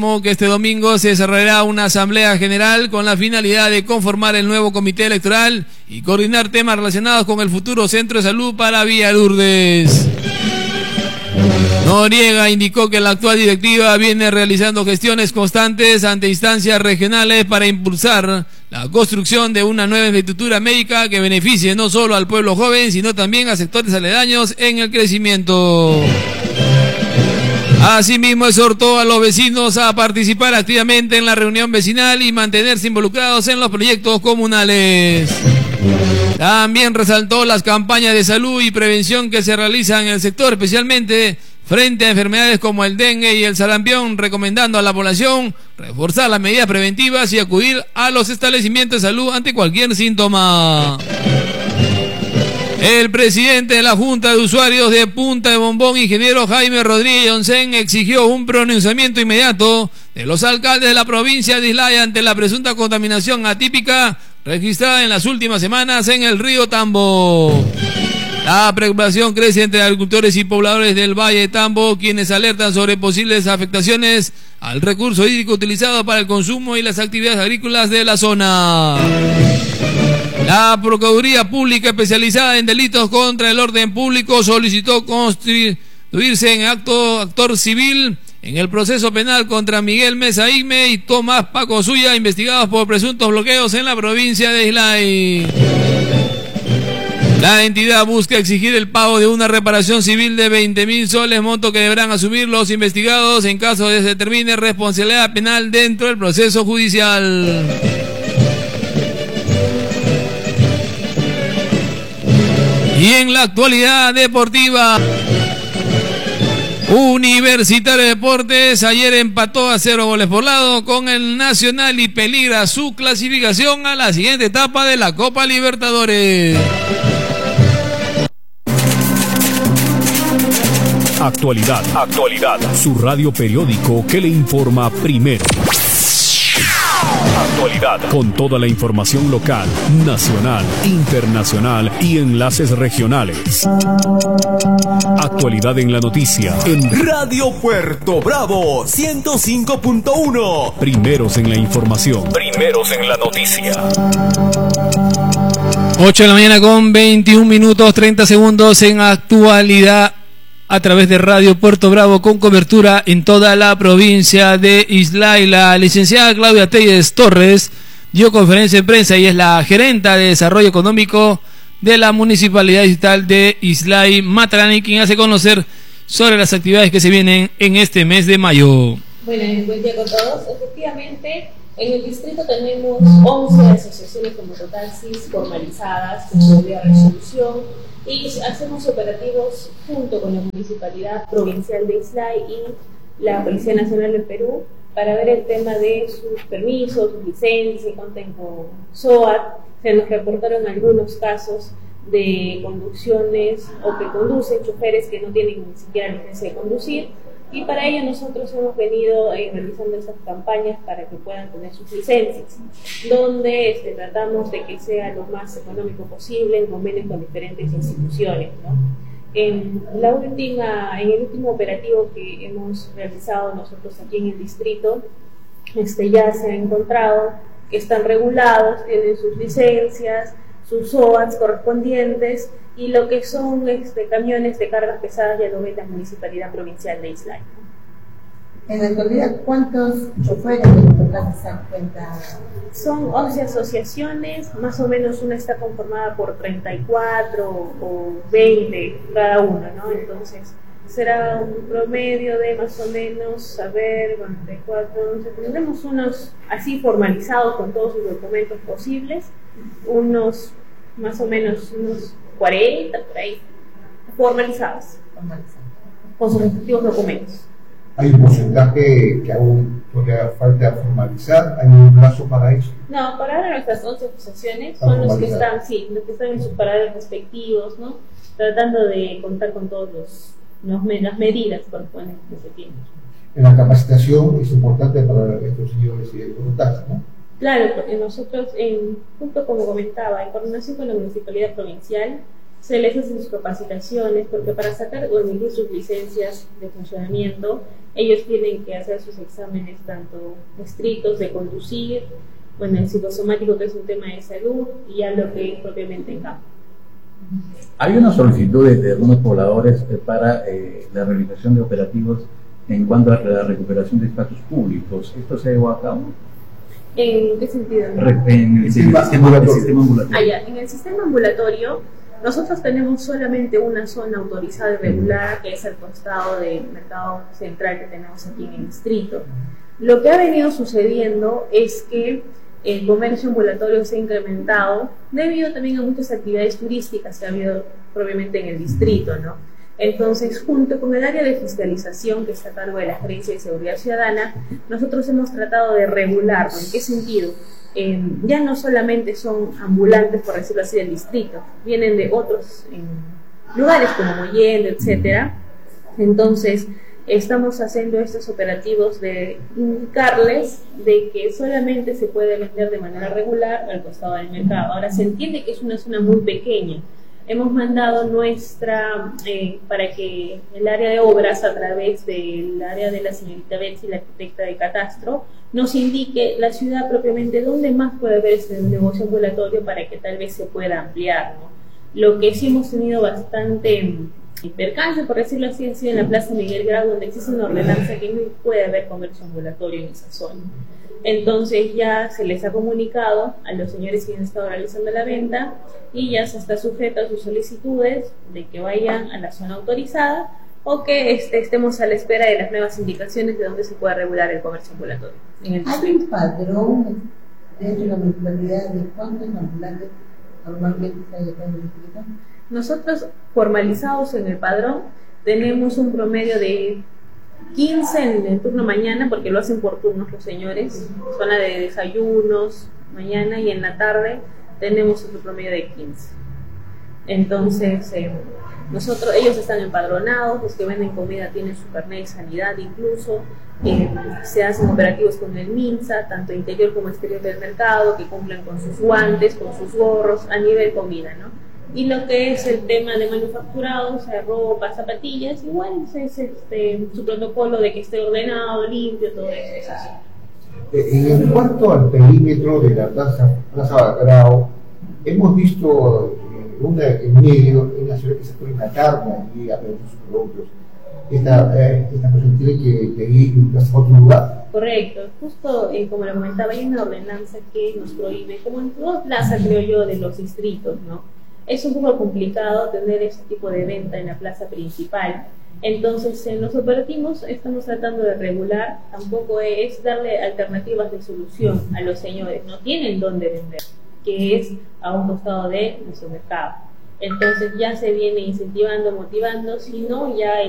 Que este domingo se desarrollará una asamblea general con la finalidad de conformar el nuevo comité electoral y coordinar temas relacionados con el futuro centro de salud para Villa Lourdes. Noriega indicó que la actual directiva viene realizando gestiones constantes ante instancias regionales para impulsar la construcción de una nueva infraestructura médica que beneficie no solo al pueblo joven, sino también a sectores aledaños en el crecimiento. Asimismo, exhortó a los vecinos a participar activamente en la reunión vecinal y mantenerse involucrados en los proyectos comunales. También resaltó las campañas de salud y prevención que se realizan en el sector, especialmente frente a enfermedades como el dengue y el sarampión, recomendando a la población reforzar las medidas preventivas y acudir a los establecimientos de salud ante cualquier síntoma. El presidente de la Junta de Usuarios de Punta de Bombón, ingeniero Jaime Rodríguez Onsen, exigió un pronunciamiento inmediato de los alcaldes de la provincia de Islay ante la presunta contaminación atípica registrada en las últimas semanas en el río Tambo. La preocupación crece entre agricultores y pobladores del Valle de Tambo, quienes alertan sobre posibles afectaciones al recurso hídrico utilizado para el consumo y las actividades agrícolas de la zona. La Procuraduría Pública especializada en delitos contra el orden público solicitó constituirse en actor civil en el proceso penal contra Miguel Mesa Igme y Tomás Paco Suya, investigados por presuntos bloqueos en la provincia de Islay. La entidad busca exigir el pago de una reparación civil de 20.000 soles, monto que deberán asumir los investigados en caso de que se determine responsabilidad penal dentro del proceso judicial. Y en la actualidad deportiva, Universitario de Deportes ayer empató a 0 goles por lado con el Nacional y peligra su clasificación a la siguiente etapa de la Copa Libertadores. Actualidad. Su radio periódico que le informa primero. Actualidad, con toda la información local, nacional, internacional y enlaces regionales. Actualidad en la noticia en Radio Puerto Bravo 105.1. Primeros en la información, primeros en la noticia. 8 de la mañana con 21 minutos 30 segundos en Actualidad a través de Radio Puerto Bravo, con cobertura en toda la provincia de Islay. La licenciada Claudia Telles Torres dio conferencia de prensa y es la gerenta de Desarrollo Económico de la Municipalidad Distrital de Islay Matarani, quien hace conocer sobre las actividades que se vienen en este mes de mayo. Bueno, buen día con todos. Efectivamente, en el distrito tenemos 11 asociaciones como total CIS formalizadas con su debida resolución, y hacemos operativos junto con la Municipalidad Provincial de Islay y la Policía Nacional del Perú para ver el tema de sus permisos, sus licencias, y cuenten con SOAT. Se nos reportaron algunos casos de conducciones o que conducen choferes que no tienen ni siquiera licencia de conducir, y para ello nosotros hemos venido realizando estas campañas para que puedan tener sus licencias, donde tratamos de que sea lo más económico posible en convenio con diferentes instituciones, ¿no? En el último operativo que hemos realizado nosotros aquí en el distrito, ya se ha encontrado que están regulados, tienen sus licencias, sus SOATs correspondientes, y lo que son camiones de cargas pesadas ya lo ve la Municipalidad Provincial de Islay. En la actualidad, ¿cuántos choferes importantes se dan cuenta? Son 11 asociaciones, más o menos una está conformada por 34 o 20 cada una, ¿no? Entonces será un promedio de más o menos, 44, no sé, tendremos unos así formalizados con todos sus documentos posibles, unos más o menos unos 40 por ahí, formalizados, con sus respectivos documentos. ¿Hay un porcentaje que aún todavía falta formalizar? ¿Hay un plazo para eso? No, para ahora nuestras 11 asociaciones son los que están en sus parados respectivos, ¿no? Tratando de contar con todas las medidas correspondientes que se tienen. En la capacitación es importante para estos señores voluntarios, ¿no? Claro, porque nosotros, justo como comentaba, en coordinación con la Municipalidad Provincial, se les hacen sus capacitaciones, porque para sacar o emitir sus licencias de funcionamiento, ellos tienen que hacer sus exámenes tanto estrictos de conducir, bueno, el psicosomático, que es un tema de salud, y ya lo que es propiamente en campo. Hay una solicitud de algunos pobladores para la realización de operativos en cuanto a la recuperación de espacios públicos. ¿Esto se llevó a cabo? ¿En qué sentido? En el sistema ambulatorio. En el sistema ambulatorio nosotros tenemos solamente una zona autorizada y regular, que es al costado del mercado central que tenemos aquí en el distrito. Lo que ha venido sucediendo es que el comercio ambulatorio se ha incrementado debido también a muchas actividades turísticas que ha habido propiamente en el distrito, ¿no? Entonces, junto con el área de fiscalización que está a cargo de la Gerencia de Seguridad Ciudadana, nosotros hemos tratado de regularlo. ¿En qué sentido? Ya no solamente son ambulantes, por decirlo así, del distrito, vienen de otros lugares como Mollendo, etcétera. Entonces, estamos haciendo estos operativos de indicarles de que solamente se puede vender de manera regular al costado del mercado. Ahora, se entiende que es una zona muy pequeña. Hemos mandado para que el área de obras, a través del área de la señorita Betsy, la arquitecta de catastro, nos indique la ciudad propiamente dónde más puede haber este negocio ambulatorio para que tal vez se pueda ampliar, ¿no? Lo que sí hemos tenido bastante percance, por decirlo así, ha sido en la Plaza Miguel Grau, donde existe una ordenanza que no puede haber comercio ambulatorio en esa zona. Entonces ya se les ha comunicado a los señores que han estado realizando la venta y ya se está sujeto a sus solicitudes de que vayan a la zona autorizada o que estemos a la espera de las nuevas indicaciones de dónde se pueda regular el comercio ambulatorio en el distrito. ¿Hay un padrón dentro de la municipalidad de cuántos ambulantes normalmente hay acá en el distrito? Nosotros, formalizados en el padrón, tenemos un promedio de 15 en el turno mañana, porque lo hacen por turnos los señores, zona de desayunos mañana, y en la tarde tenemos otro promedio de 15. Entonces, ellos están empadronados, los que venden comida tienen su carnet de sanidad incluso, se hacen operativos con el MINSA, tanto interior como exterior del mercado, que cumplan con sus guantes, con sus gorros, a nivel comida, ¿no? Y lo que es el tema de manufacturado, o sea, ropa, zapatillas, igual es su protocolo de que esté ordenado, limpio, todo eso es así. En cuanto al perímetro de la Plaza Grau, hemos visto en medio en la ciudad que se puede matar y a vender sus productos. Esta persona tiene que ir a otro lugar. Correcto, justo como lo comentaba, hay una ordenanza que nos prohíbe, como en toda plaza, creo yo, de los distritos, ¿no? Es un poco complicado tener este tipo de venta en la plaza principal. Entonces, en los operativos estamos tratando de regular, tampoco es darle alternativas de solución a los señores, no tienen dónde vender, que es a un costado de nuestro mercado. Entonces ya se viene incentivando, motivando, si no ya